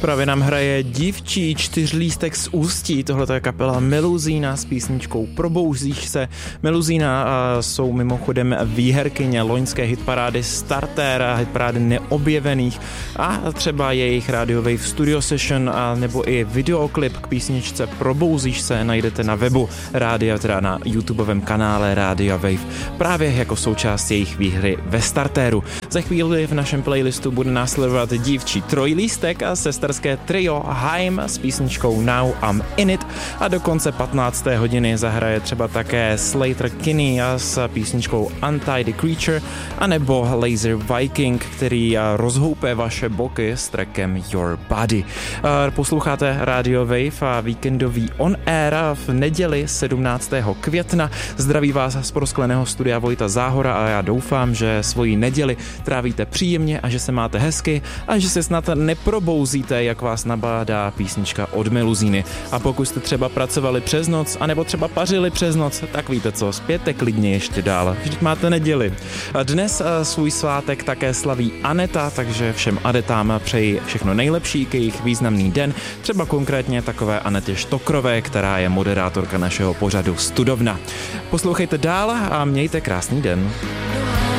Právě nám hraje Dívčí čtyřlístek z Ústí. Tohle je kapela Meluzína s písničkou Probouzíš se. Meluzína jsou mimochodem výherkyně loňské hitparády Starter a hitparády neobjevených a třeba jejich Radio Wave Studio Session a nebo i videoklip k písničce Probouzíš se najdete na webu rádia, teda na YouTubeovém kanále Radio Wave právě jako součást jejich výhry ve Starteru. Za chvíli v našem playlistu bude následovat Dívčí trojlístek a sesterské trio Haim s písničkou Now I'm In It a do konce 15. hodiny zahraje třeba také Slater Kinney s písničkou Untidy Creature anebo Laser Viking, který rozhoupe vaše boky s trackem Your Body. Posloucháte Radio Wave a víkendový On Air v neděli 17. května. Zdraví vás z proskleného studia Vojta Záhora a já doufám, že svoji neděli trávíte příjemně a že se máte hezky a že se snad neprobouzíte, jak vás nabádá písnička od Meluzíny. A pokud jste třeba pracovali přes noc, anebo třeba pařili přes noc, tak víte co, spějte klidně ještě dál. Vždyť máte neděli. A dnes svůj svátek také slaví Aneta, takže všem Adetám přeji všechno nejlepší k jejich významný den, třeba konkrétně takové Anetě Štokrové, která je moderátorka našeho pořadu Studovna. Poslouchejte dál a mějte krásný den.